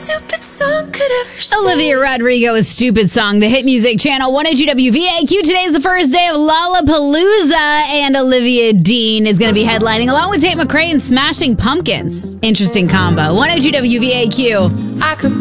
stupid song could ever say. Olivia Rodrigo is Stupid Song, the hit music channel 102 WVAQ. Today is the first day of Lollapalooza, and Olivia Dean is going to be headlining along with Tate McRae and Smashing Pumpkins. Interesting combo. 102 WVAQ. I could